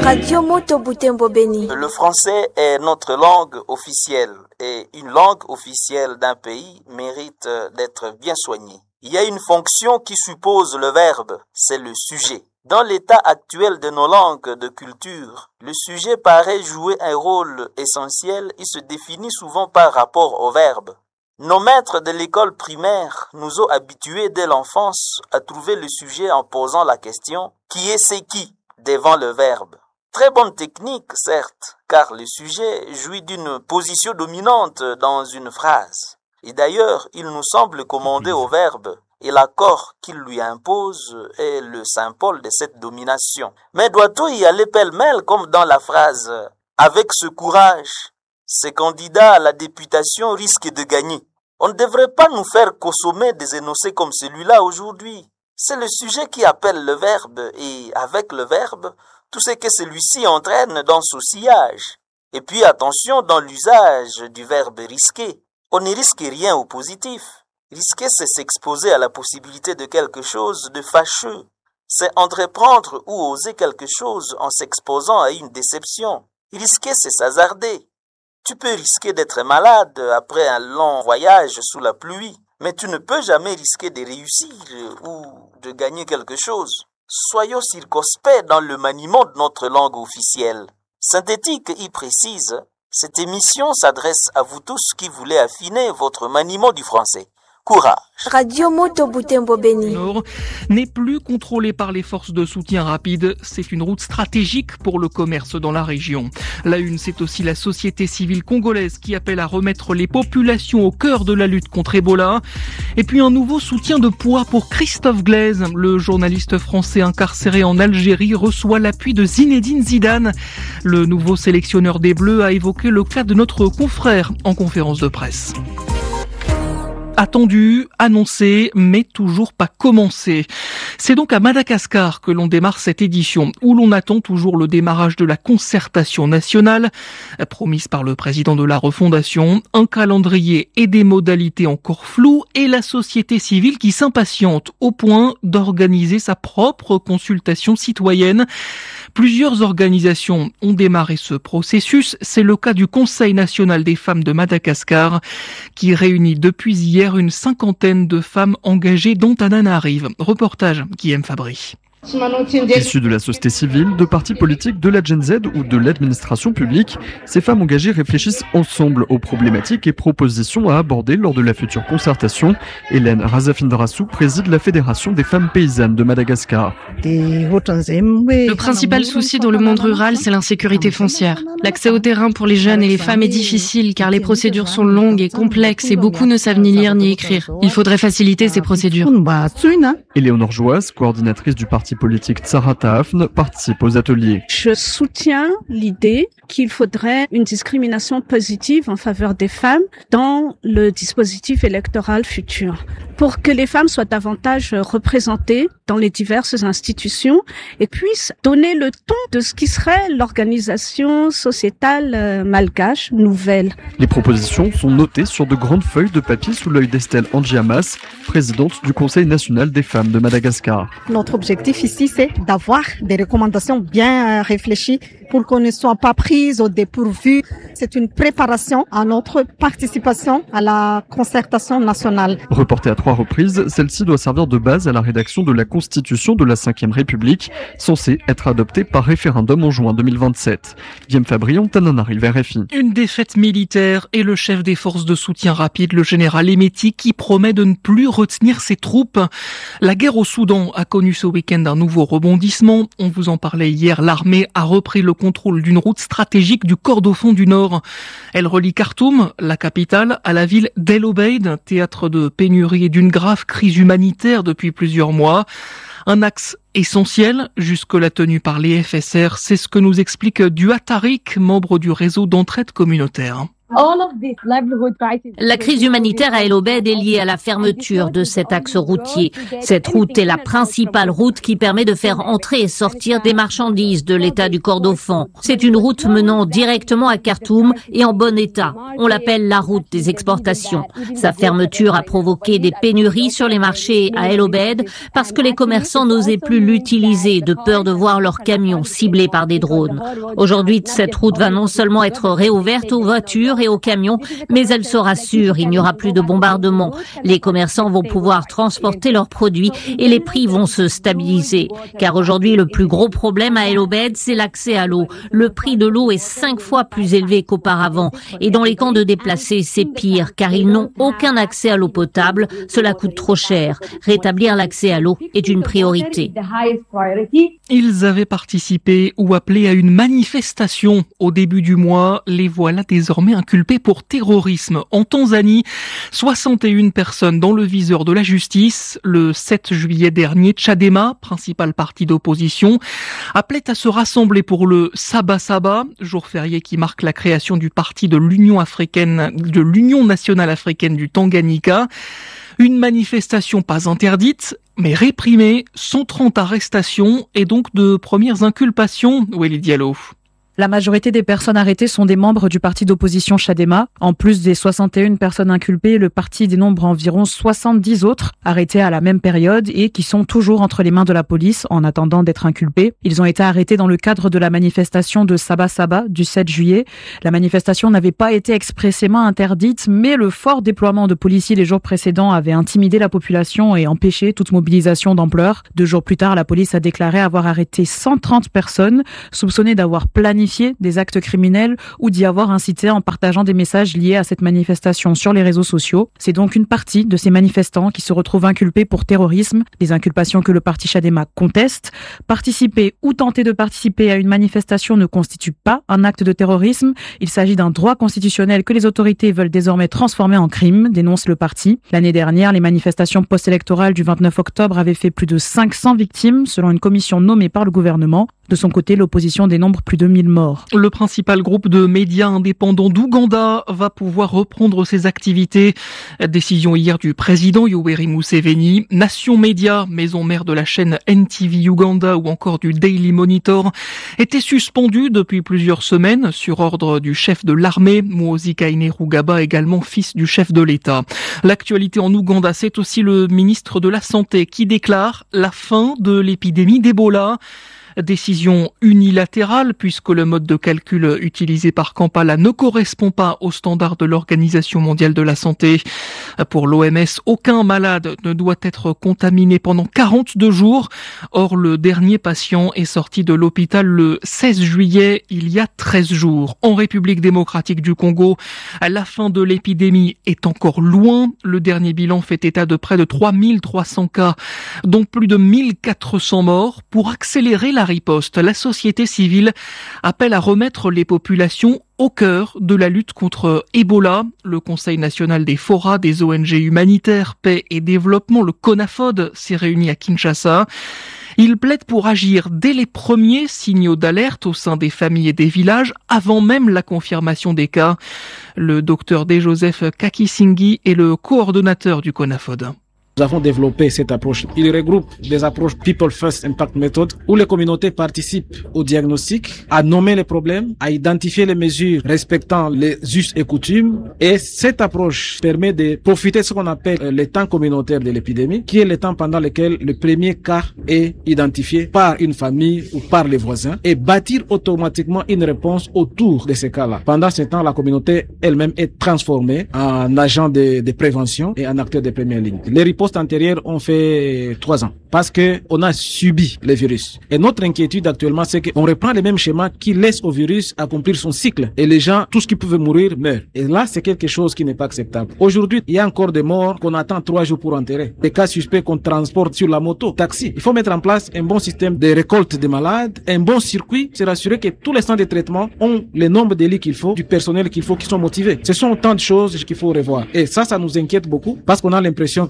Radio Moto Butembo Beni. Le français est notre langue officielle et une langue officielle d'un pays mérite d'être bien soignée. Il y a une fonction qui suppose le verbe, c'est le sujet. Dans l'état actuel de nos langues de culture, le sujet paraît jouer un rôle essentiel. Il se définit souvent par rapport au verbe. Nos maîtres de l'école primaire nous ont habitués dès l'enfance à trouver le sujet en posant la question « qui est c'est qui ?» devant le verbe. Très bonne technique, certes, car le sujet jouit d'une position dominante dans une phrase. Et d'ailleurs, il nous semble commander au verbe, et l'accord qu'il lui impose est le symbole de cette domination. Mais doit-on y aller pêle-mêle comme dans la phrase « avec ce courage, ces candidats à la députation risquent de gagner ». On ne devrait pas nous faire consommer des énoncés comme celui-là aujourd'hui. C'est le sujet qui appelle le verbe, et avec le verbe, tout ce que celui-ci entraîne dans son sillage. Et puis attention dans l'usage du verbe risquer. On ne risque rien au positif. Risquer, c'est s'exposer à la possibilité de quelque chose de fâcheux. C'est entreprendre ou oser quelque chose en s'exposant à une déception. Risquer, c'est s'hasarder. Tu peux risquer d'être malade après un long voyage sous la pluie, mais tu ne peux jamais risquer de réussir ou de gagner quelque chose. Soyons circonspects dans le maniement de notre langue officielle. Synthétique y précise, cette émission s'adresse à vous tous qui voulez affiner votre maniement du français. Courage. Radio Moto Butembo Beni. Nord n'est plus contrôlée par les forces de soutien rapide. C'est une route stratégique pour le commerce dans la région. La une, c'est aussi la société civile congolaise qui appelle à remettre les populations au cœur de la lutte contre Ebola. Et puis un nouveau soutien de poids pour Christophe Glaise. Le journaliste français incarcéré en Algérie reçoit l'appui de Zinedine Zidane. Le nouveau sélectionneur des Bleus a évoqué le cas de notre confrère en conférence de presse. Attendu, annoncé, mais toujours pas commencé. C'est donc à Madagascar que l'on démarre cette édition, où l'on attend toujours le démarrage de la concertation nationale, promise par le président de la refondation, un calendrier et des modalités encore floues, et la société civile qui s'impatiente au point d'organiser sa propre consultation citoyenne. Plusieurs organisations ont démarré ce processus. C'est le cas du Conseil national des femmes de Madagascar, qui réunit depuis hier une cinquantaine de femmes engagées dont Antananarive. Reportage Guillaume Fabry. Issues de la société civile, de partis politiques, de la Gen Z ou de l'administration publique, ces femmes engagées réfléchissent ensemble aux problématiques et propositions à aborder lors de la future concertation. Hélène Razafindrassou préside la Fédération des femmes paysannes de Madagascar. Le principal souci dans le monde rural, c'est l'insécurité foncière. L'accès au terrain pour les jeunes et les femmes est difficile car les procédures sont longues et complexes et beaucoup ne savent ni lire ni écrire. Il faudrait faciliter ces procédures. Éléonore Joas, coordinatrice du parti politique Tsarata Afn, participe aux ateliers. Je soutiens l'idée qu'il faudrait une discrimination positive en faveur des femmes dans le dispositif électoral futur, pour que les femmes soient davantage représentées dans les diverses institutions et puissent donner le ton de ce qui serait l'organisation sociétale malgache nouvelle. Les propositions sont notées sur de grandes feuilles de papier sous l'œil d'Estelle Andjiamas, présidente du Conseil national des femmes de Madagascar. Notre objectif ici, c'est d'avoir des recommandations bien réfléchies pour qu'on ne soit pas prise au dépourvu. C'est une préparation à notre participation à la concertation nationale. Reportée à 3 reprises, celle-ci doit servir de base à la rédaction de la Constitution de la Ve République, censée être adoptée par référendum en juin 2027. Guillaume Fabry, Antananarive, RFI. Une défaite militaire et le chef des forces de soutien rapide, le général Emeti, qui promet de ne plus retenir ses troupes. La guerre au Soudan a connu ce week-end un nouveau rebondissement. On vous en parlait hier, l'armée a repris le contrôle d'une route stratégique du Kordofan du Nord. Elle relie Khartoum, la capitale, à la ville d'El Obeid, théâtre de pénurie et d'une grave crise humanitaire depuis plusieurs mois. Un axe essentiel, jusque-là tenu par les FSR, c'est ce que nous explique Duat Tariq, membre du réseau d'entraide communautaire. La crise humanitaire à El Obeid est liée à la fermeture de cet axe routier. Cette route est la principale route qui permet de faire entrer et sortir des marchandises de l'état du Kordofan. C'est une route menant directement à Khartoum et en bon état. On l'appelle la route des exportations. Sa fermeture a provoqué des pénuries sur les marchés à El Obeid parce que les commerçants n'osaient plus l'utiliser de peur de voir leurs camions ciblés par des drones. Aujourd'hui, cette route va non seulement être réouverte aux voitures et aux camions, mais elle sera sûre, il n'y aura plus de bombardements. Les commerçants vont pouvoir transporter leurs produits et les prix vont se stabiliser. Car aujourd'hui, le plus gros problème à El Obeid, c'est l'accès à l'eau. Le prix de l'eau est 5 fois plus élevé qu'auparavant. Et dans les camps de déplacés, c'est pire, car ils n'ont aucun accès à l'eau potable. Cela coûte trop cher. Rétablir l'accès à l'eau est une priorité. Ils avaient participé ou appelé à une manifestation au début du mois. Les voilà désormais inculpés pour terrorisme. En Tanzanie, 61 personnes dans le viseur de la justice. Le 7 juillet dernier, Chadema, principal parti d'opposition, appelait à se rassembler pour le Sabasaba, jour férié qui marque la création du parti de l'Union nationale africaine du Tanganyika. Une manifestation pas interdite, mais réprimée, 130 arrestations et donc de premières inculpations. Welly Diallo. La majorité des personnes arrêtées sont des membres du parti d'opposition Chadema. En plus des 61 personnes inculpées, le parti dénombre environ 70 autres arrêtés à la même période et qui sont toujours entre les mains de la police en attendant d'être inculpés. Ils ont été arrêtés dans le cadre de la manifestation de Sabasaba du 7 juillet. La manifestation n'avait pas été expressément interdite, mais le fort déploiement de policiers les jours précédents avait intimidé la population et empêché toute mobilisation d'ampleur. 2 jours plus tard, la police a déclaré avoir arrêté 130 personnes soupçonnées d'avoir planifié des actes criminels ou d'y avoir incité en partageant des messages liés à cette manifestation sur les réseaux sociaux. C'est donc une partie de ces manifestants qui se retrouvent inculpés pour terrorisme, des inculpations que le parti Chadema conteste. Participer ou tenter de participer à une manifestation ne constitue pas un acte de terrorisme. Il s'agit d'un droit constitutionnel que les autorités veulent désormais transformer en crime, dénonce le parti. L'année dernière, les manifestations post-électorales du 29 octobre avaient fait plus de 500 victimes, selon une commission nommée par le gouvernement. De son côté, l'opposition dénombre plus de 1000 morts. Le principal groupe de médias indépendants d'Ouganda va pouvoir reprendre ses activités. Décision hier du président Yoweri Museveni. Nation Média, maison mère de la chaîne NTV Uganda ou encore du Daily Monitor, était suspendue depuis plusieurs semaines sur ordre du chef de l'armée, Muhoozi Kainerugaba, également fils du chef de l'État. L'actualité en Ouganda, c'est aussi le ministre de la Santé qui déclare la fin de l'épidémie d'Ebola. Décision unilatérale puisque le mode de calcul utilisé par Kampala ne correspond pas aux standards de l'Organisation mondiale de la santé. Pour l'OMS, aucun malade ne doit être contaminé pendant 42 jours. Or, le dernier patient est sorti de l'hôpital le 16 juillet, il y a 13 jours. En République démocratique du Congo, la fin de l'épidémie est encore loin. Le dernier bilan fait état de près de 3300 cas, dont plus de 1400 morts. Pour accélérer la riposte, la société civile appelle à remettre les populations au cœur de la lutte contre Ebola. Le Conseil national des FORA, des ONG humanitaires, paix et développement, le CONAFOD, s'est réuni à Kinshasa. Il plaide pour agir dès les premiers signaux d'alerte au sein des familles et des villages, avant même la confirmation des cas. Le docteur D. Joseph Kakisingi est le coordonnateur du CONAFOD. Nous avons développé cette approche. Il regroupe des approches People First Impact Method où les communautés participent au diagnostic, à nommer les problèmes, à identifier les mesures respectant les us et coutumes. Et cette approche permet de profiter de ce qu'on appelle le temps communautaire de l'épidémie, qui est le temps pendant lequel le premier cas est identifié par une famille ou par les voisins et bâtir automatiquement une réponse autour de ces cas-là. Pendant ce temps, la communauté elle-même est transformée en agent de prévention et en acteur de première ligne. Les ripostes antérieures ont fait 3 ans parce que on a subi le virus. Et notre inquiétude actuellement, c'est qu'on reprend les mêmes schémas qui laissent au virus accomplir son cycle. Et les gens, tout ce qui pouvait mourir, meurt. Et là, c'est quelque chose qui n'est pas acceptable. Aujourd'hui, il y a encore des morts qu'on attend 3 jours pour enterrer. Des cas suspects qu'on transporte sur la moto, taxi. Il faut mettre en place un bon système de récolte des malades, un bon circuit, c'est rassurer que tous les centres de traitement ont le nombre de lits qu'il faut, du personnel qu'il faut, qui sont motivés. Ce sont autant de choses qu'il faut revoir. Et ça nous inquiète beaucoup parce qu'on a l'impression que on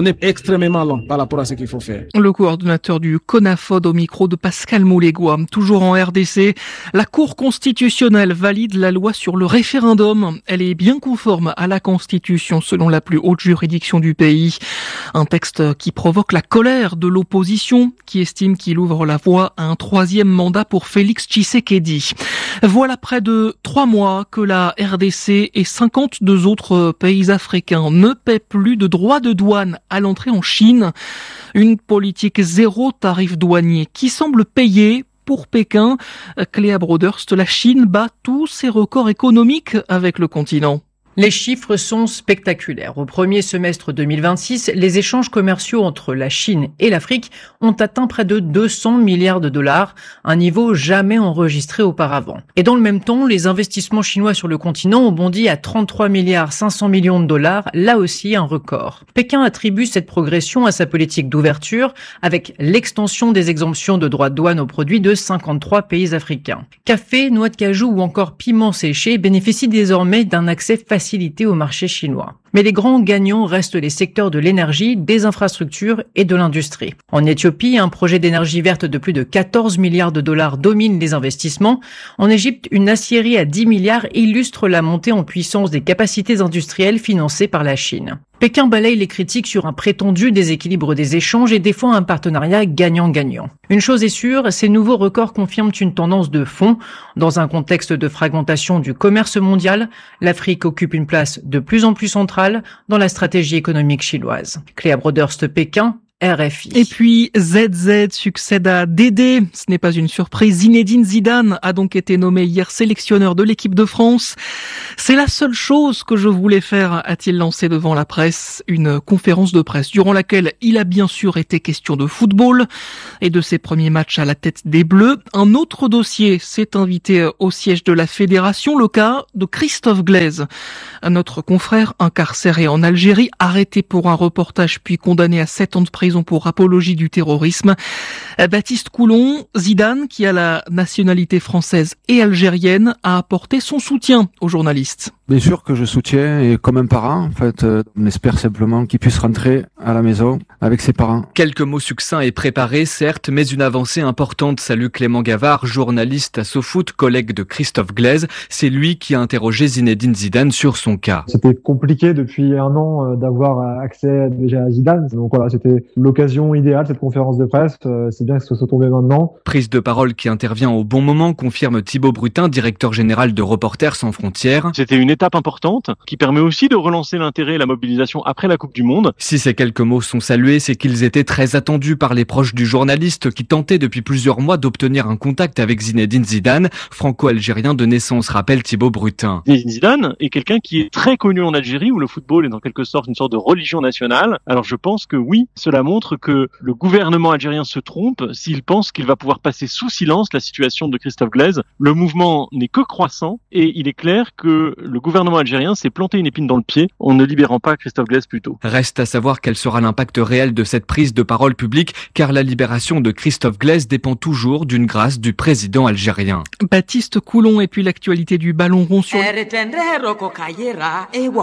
on est extrêmement lent par rapport à ce qu'il faut faire. Le coordonnateur du CONAFOD au micro de Pascal Moulégois. Toujours en RDC, la Cour constitutionnelle valide la loi sur le référendum. Elle est bien conforme à la Constitution selon la plus haute juridiction du pays. Un texte qui provoque la colère de l'opposition qui estime qu'il ouvre la voie à un 3e mandat pour Félix Tshisekedi. Voilà près de 3 mois que la RDC et 52 autres pays africains ne paient plus de droits de douane à l'entrée en Chine. Une politique zéro tarif douanier qui semble payer pour Pékin. Cléa Broderst, la Chine bat tous ses records économiques avec le continent. Les chiffres sont spectaculaires. Au premier semestre 2026, les échanges commerciaux entre la Chine et l'Afrique ont atteint près de 200 milliards de dollars, un niveau jamais enregistré auparavant. Et dans le même temps, les investissements chinois sur le continent ont bondi à 33 milliards 500 millions de dollars, là aussi un record. Pékin attribue cette progression à sa politique d'ouverture, avec l'extension des exemptions de droits de douane aux produits de 53 pays africains. Café, noix de cajou ou encore piments séchés bénéficient désormais d'un accès facile au marché chinois. Mais les grands gagnants restent les secteurs de l'énergie, des infrastructures et de l'industrie. En Éthiopie, un projet d'énergie verte de plus de 14 milliards de dollars domine les investissements. En Égypte, une aciérie à 10 milliards illustre la montée en puissance des capacités industrielles financées par la Chine. Pékin balaye les critiques sur un prétendu déséquilibre des échanges et défend un partenariat gagnant-gagnant. Une chose est sûre, ces nouveaux records confirment une tendance de fond. Dans un contexte de fragmentation du commerce mondial, l'Afrique occupe une place de plus en plus centrale dans la stratégie économique chinoise. Cléa Broderst, Pékin, RFI. Et puis ZZ succède à Dédé. Ce n'est pas une surprise. Zinedine Zidane a donc été nommé hier sélectionneur de l'équipe de France. C'est la seule chose que je voulais faire, a-t-il lancé devant la presse. Une conférence de presse durant laquelle il a bien sûr été question de football et de ses premiers matchs à la tête des Bleus. Un autre dossier s'est invité au siège de la fédération, le cas de Christophe Glaise. Notre confrère incarcéré en Algérie, arrêté pour un reportage puis condamné à 7 ans de prison pour apologie du terrorisme. Baptiste Coulon, Zidane, qui a la nationalité française et algérienne, a apporté son soutien aux journalistes. Bien sûr que je soutiens, et comme un parent, en fait, on espère simplement qu'il puisse rentrer à la maison avec ses parents. Quelques mots succincts et préparés, certes, mais une avancée importante. Salut Clément Gavard, journaliste à SoFoot, collègue de Christophe Glaise. C'est lui qui a interrogé Zinedine Zidane sur son cas. C'était compliqué depuis 1 an d'avoir accès déjà à Zidane. Donc voilà, c'était l'occasion idéale, cette conférence de presse. C'est bien que ce soit tombé maintenant. Prise de parole qui intervient au bon moment, confirme Thibaut Brutin, directeur général de Reporters sans frontières. C'était une étape importante qui permet aussi de relancer l'intérêt et la mobilisation après la Coupe du Monde. Si ces quelques mots sont salués, c'est qu'ils étaient très attendus par les proches du journaliste qui tentaient depuis plusieurs mois d'obtenir un contact avec Zinedine Zidane, franco-algérien de naissance, rappelle Thibaut Brutin. Zinedine Zidane est quelqu'un qui est très connu en Algérie où le football est en quelque sorte une sorte de religion nationale. Alors je pense que oui, cela montre que le gouvernement algérien se trompe s'il pense qu'il va pouvoir passer sous silence la situation de Christophe Glaise. Le mouvement n'est que croissant et il est clair que le gouvernement algérien s'est planté une épine dans le pied en ne libérant pas Christophe Glaise plus tôt. Reste à savoir quel sera l'impact réel de cette prise de parole publique, car la libération de Christophe Glaise dépend toujours d'une grâce du président algérien. Baptiste Coulon et puis l'actualité du ballon rond sur...